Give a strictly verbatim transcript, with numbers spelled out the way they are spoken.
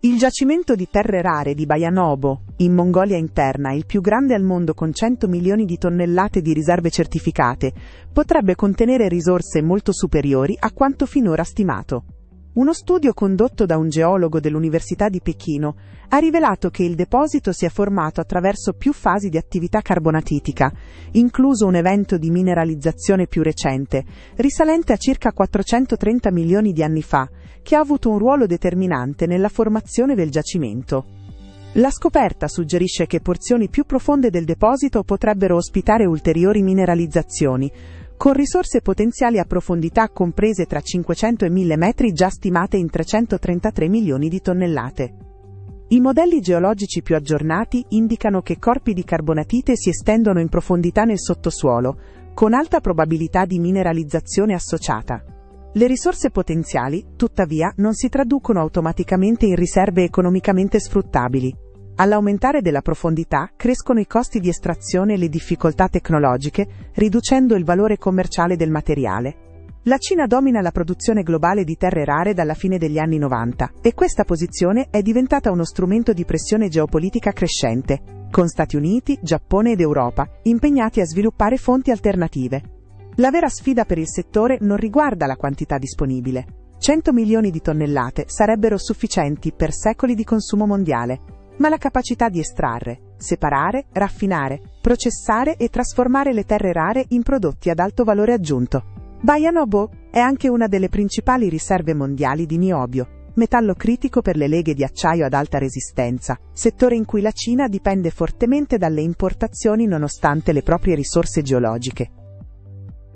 Il giacimento di terre rare di Bayanobo, in Mongolia interna, il più grande al mondo con cento milioni di tonnellate di riserve certificate, potrebbe contenere risorse molto superiori a quanto finora stimato. Uno studio condotto da un geologo dell'Università di Pechino ha rivelato che il deposito si è formato attraverso più fasi di attività carbonatitica, incluso un evento di mineralizzazione più recente, risalente a circa quattrocentotrenta milioni di anni fa, che ha avuto un ruolo determinante nella formazione del giacimento. La scoperta suggerisce che porzioni più profonde del deposito potrebbero ospitare ulteriori mineralizzazioni, con risorse potenziali a profondità comprese tra cinquecento e mille metri già stimate in trecentotrentatré milioni di tonnellate. I modelli geologici più aggiornati indicano che corpi di carbonatite si estendono in profondità nel sottosuolo, con alta probabilità di mineralizzazione associata. Le risorse potenziali, tuttavia, non si traducono automaticamente in riserve economicamente sfruttabili. All'aumentare della profondità crescono i costi di estrazione e le difficoltà tecnologiche, riducendo il valore commerciale del materiale. La Cina domina la produzione globale di terre rare dalla fine degli anni novanta, e questa posizione è diventata uno strumento di pressione geopolitica crescente, con Stati Uniti, Giappone ed Europa impegnati a sviluppare fonti alternative. La vera sfida per il settore non riguarda la quantità disponibile. cento milioni di tonnellate sarebbero sufficienti per secoli di consumo mondiale, ma la capacità di estrarre, separare, raffinare, processare e trasformare le terre rare in prodotti ad alto valore aggiunto. Bayanobo è anche una delle principali riserve mondiali di niobio, metallo critico per le leghe di acciaio ad alta resistenza, settore in cui la Cina dipende fortemente dalle importazioni nonostante le proprie risorse geologiche.